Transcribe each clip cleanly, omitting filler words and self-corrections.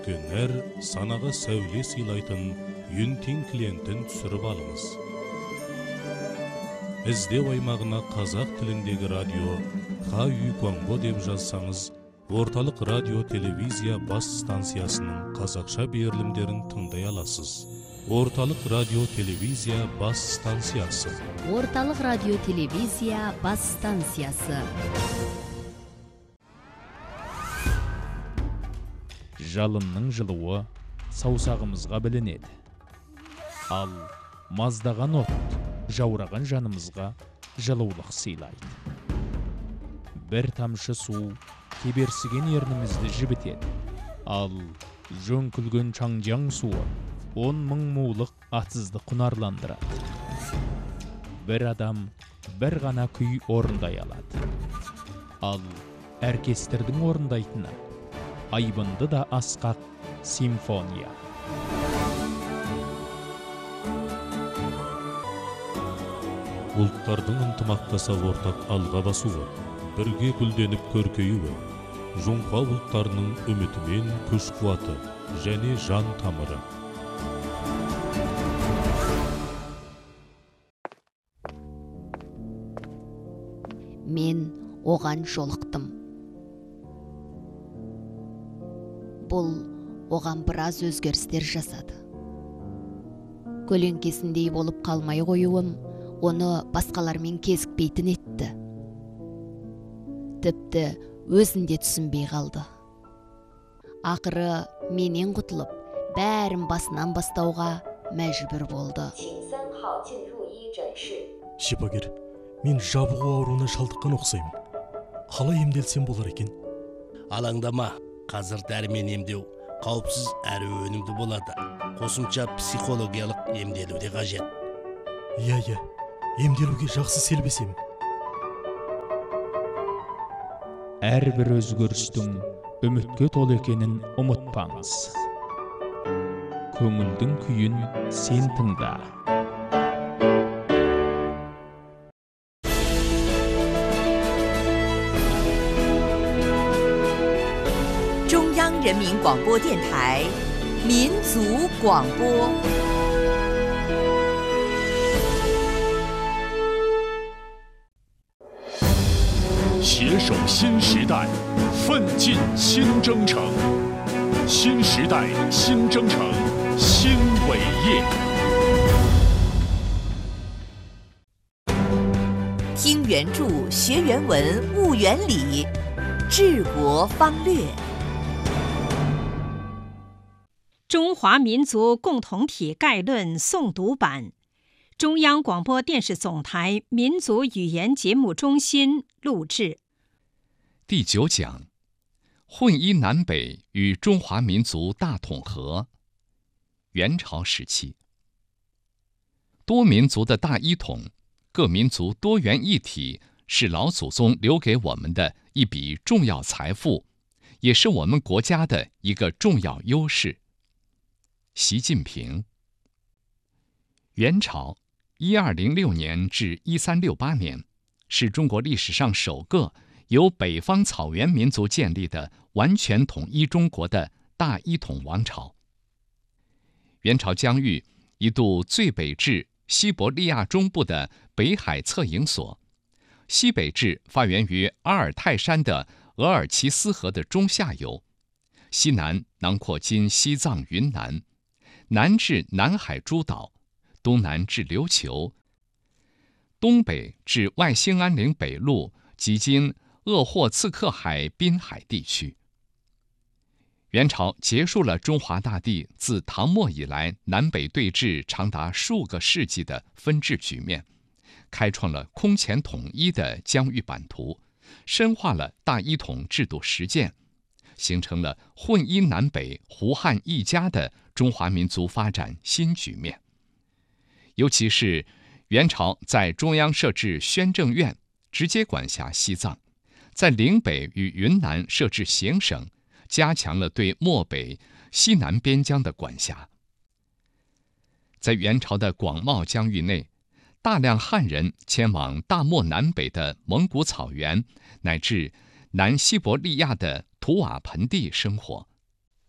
күткөн әр санаға сәуле сыйлайтын Юнтин клиентін түсіріп алыңыз. Іздеу аймағына қазақ тіліндегі радио Ха-Үй Гуанбо деп жазсаңыз, орталық радио-телевизия бас станциясының қазақша берілімдерін тыңдай аласыз. Орталық радио-телевизия бас станциясы. Орталық радио-телевизия бас станциясы. Жалынның жылуы саусағымызға білінеді. Ал маздаған от жаураған жанымызға жылулық сыйлайды. Бір тамшы су кеберсіген ернімізді жібітеді. Ал жөңкілген чаңжаң суы 10 мың мулық атсызды құнарландырады. Бір адам бір ғана күй орындай алады. Ал оркестрдің орындайтыны айбынды да асқақ симфония. Ұлттардың ынтымақтаса ортақ алға басуы, бірге гүлденіп көркеюі, жоңқа ұлттарының үмітімен күш қуаты және жан тамыры. Мен оған жолықтым. Бұл оған біраз өзгерістер жасады. Көлеңкесіндей болып қалмай қоюым оны басқалармен кезікпейтін етті. Тіпті өзінде түсінбей қалды. Ақыры менен құтылып, бәрін басынан бастауға мәжбүр болды. Шипагер, мен жабығу ауруына шалдыққан ұқсаймын. Қалай емделсем болар екен? Алаңдама, қазір дәрімен емдеу қауіпсіз әрі өнімді болады. Қосымша психологиялық емделу де қажет. Иә, емделуге жақсы селбесем. Әрбір өзгерістің үмітке толы екенін ұмытпаңыз. Көңілдің күйін сен тыңда. 中央人民广播电台民族广播。 携手新时代，奋进新征程。新时代新征程，新伟业。 听原著，学原文，悟原理，治国方略。 中华民族共同体概论诵读版，中央广播电视总台民族语言节目中心录制。 第9讲：混一南北与中华民族大统合。元朝时期，多民族的大一统，各民族多元一体，是老祖宗留给我们的一笔重要财富，也是我们国家的一个重要优势。习近平。元朝1206年至1368年，是中国历史上首个由北方草原民族建立的完全统一中国的大一统王朝。元朝疆域一度最北至西伯利亚中部的北海策营所，西北至发源于阿尔泰山的额尔齐斯河的中下游，西南囊括今西藏云南，南至南海诸岛，东南至琉球，东北至外兴安岭北路及今鄂霍次克海滨海地区。元朝结束了中华大地自唐末以来南北对峙长达数个世纪的分治局面，开创了空前统一的疆域版图，深化了大一统制度实践，形成了混一南北胡汉一家的中华民族发展新局面。尤其是元朝在中央设置宣政院，直接管辖西藏，在岭北与云南设置行省，加强了对漠北、西南边疆的管辖。在元朝的广袤疆域内，大量汉人迁往大漠南北的蒙古草原，乃至南西伯利亚的图瓦盆地生活，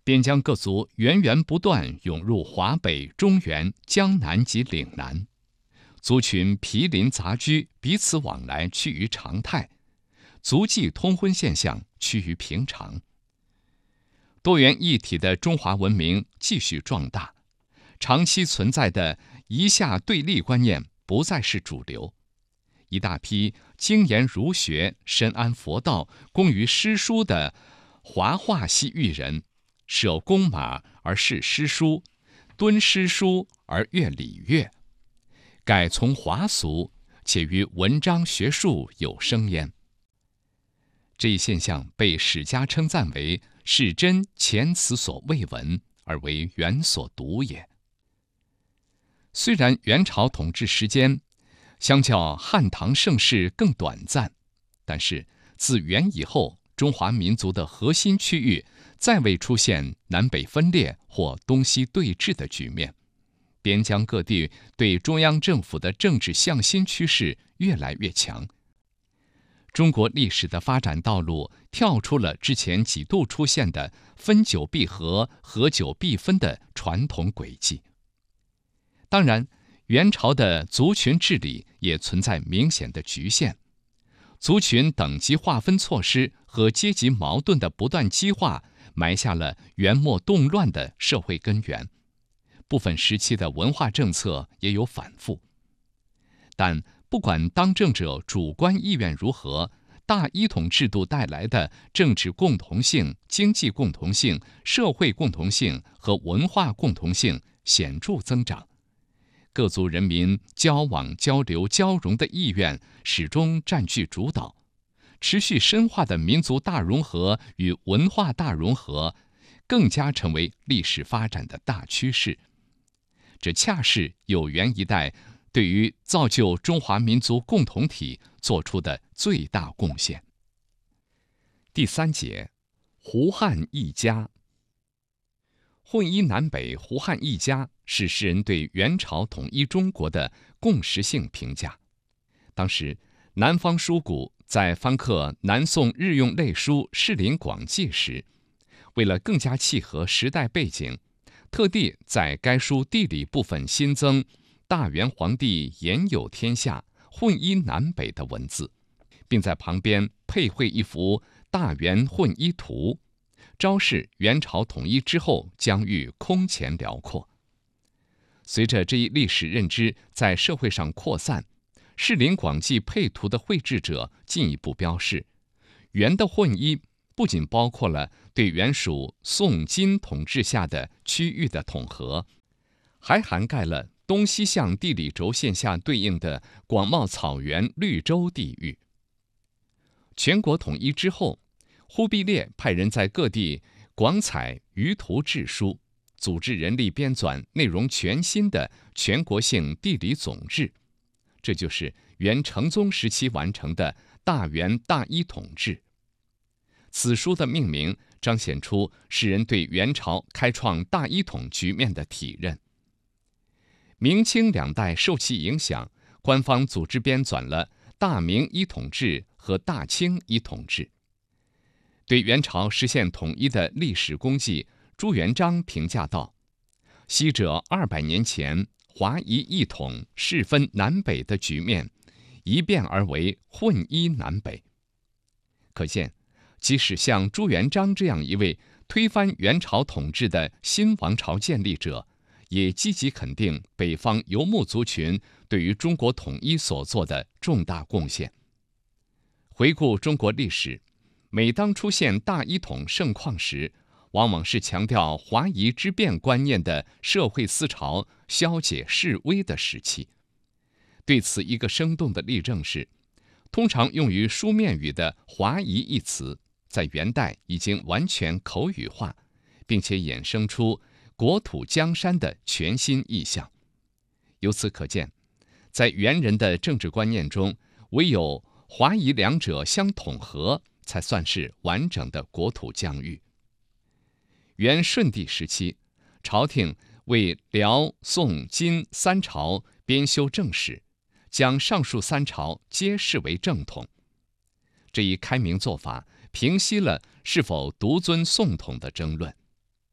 边疆各族源源不断涌入华北、中原、江南及岭南，族群毗邻杂居，彼此往来趋于常态，族际通婚现象趋于平常。多元一体的中华文明继续壮大，长期存在的夷夏对立观念不再是主流。一大批精研儒学、深谙佛道、工于诗书的华化系域人，舍弓马而视诗书，敦诗书而悦礼乐，改从华俗，且于文章学术有声焉。这一现象被史家称赞为是真前此所未闻，而为元所独也。虽然元朝统治时间相较汉唐盛世更短暂，但是自元以后，中华民族的核心区域再未出现南北分裂或东西对峙的局面，边疆各地对中央政府的政治向心趋势越来越强。中国历史的发展道路跳出了之前几度出现的分久必合、合久必分的传统轨迹。当然，元朝的族群治理也存在明显的局限，族群等级划分措施和阶级矛盾的不断激化，埋下了元末动乱的社会根源。部分时期的文化政策也有反复，但不管当政者主观意愿如何，大一统制度带来的政治共同性、经济共同性、社会共同性和文化共同性显著增长。各族人民交往、交流、交融的意愿始终占据主导，持续深化的民族大融合与文化大融合，更加成为历史发展的大趋势。这恰是有元一代对于造就中华民族共同体做出的最大贡献。第3节，胡汉一家。混一南北、胡汉一家是诗人对元朝统一中国的共识性评价。当时，南方书谷在翻刻南宋日用类书《士林广记》时，为了更加契合时代背景，特地在该书地理部分新增“大元皇帝言有天下，混一南北”的文字，并在旁边配绘一幅大元混一图，昭示元朝统一之后疆域空前辽阔。随着这一历史认知在社会上扩散，《士林广记》配图的绘制者进一步标示，元的混一不仅包括了对原属宋金统治下的区域的统合，还涵盖了东西向地理轴线下对应的广袤草原绿洲地域。全国统一之后，忽必烈派人在各地广采舆图志书，组织人力编纂内容全新的全国性地理总志，这就是元成宗时期完成的大元大一统志。此书的命名彰显出诗人对元朝开创大一统局面的体认。明清两代受其影响，官方组织编纂了大明一统志和大清一统志。对元朝实现统一的历史功绩，朱元璋评价道：“昔者200年前，华夷一统，世分南北的局面，一变而为混一南北。”可见，即使像朱元璋这样一位推翻元朝统治的新王朝建立者，也积极肯定北方游牧族群对于中国统一所做的重大贡献。回顾中国历史，每当出现大一统盛况时，往往是强调华夷之变观念的社会思潮消解式微的时期。对此一个生动的例证是，通常用于书面语的华夷一词，在元代已经完全口语化，并且衍生出国土江山的全新意象。由此可见，在元人的政治观念中，唯有华夷两者相统合，才算是完整的国土疆域。元顺帝时期，朝廷为辽、宋、金三朝编修正史，将上述三朝皆视为正统。这一开明做法平息了是否独尊宋统的争论。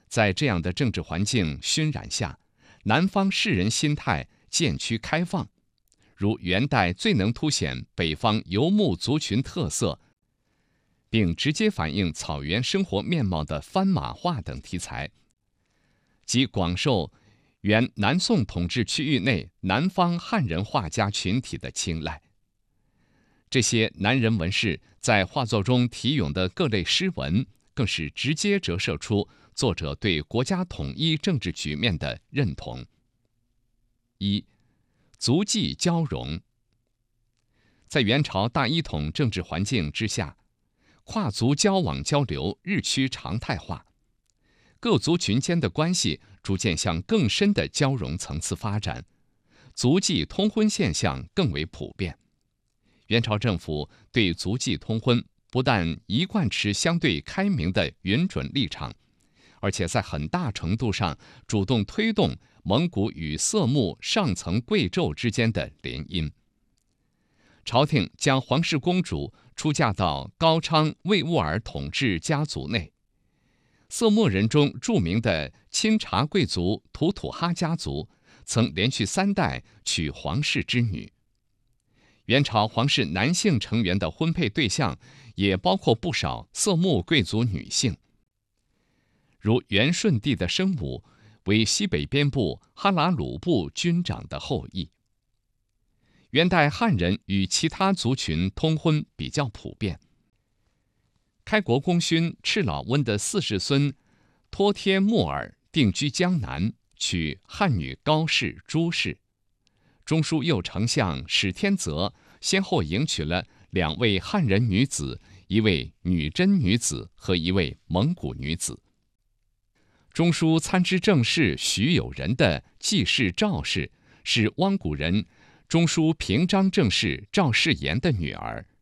在这样的政治环境熏染下，南方士人心态渐趋开放，如元代最能凸显北方游牧族群特色，并直接反映草原生活面貌的番马画等题材，即广受原南宋统治区域内南方汉人画家群体的青睐。这些南人文士在画作中题咏的各类诗文，更是直接折射出作者对国家统一政治局面的认同。一、族际交融。在元朝大一统政治环境之下，跨族交往交流日趋常态化，各族群间的关系逐渐向更深的交融层次发展，族际通婚现象更为普遍。元朝政府对族际通婚不但一贯持相对开明的允准立场，而且在很大程度上主动推动蒙古与色目上层贵胄之间的联姻。朝廷将皇室公主出嫁到高昌魏兀儿统治家族内，色目人中著名的钦察贵族图土哈家族曾连续3代娶皇室之女。元朝皇室男性成员的婚配对象也包括不少色目贵族女性，如元顺帝的生母为西北边部哈拉鲁部军长的后裔。元代汉人与其他族群通婚比较普遍。开国功勋赤老温的40孙托帖木儿定居江南，娶汉女高氏、朱氏。中书右丞相史天泽先后迎娶了2位汉人女子，一位女真女子和一位蒙古女子。中书参知政事徐有仁的继室赵氏是汪古人中书平章政事赵世炎的女儿，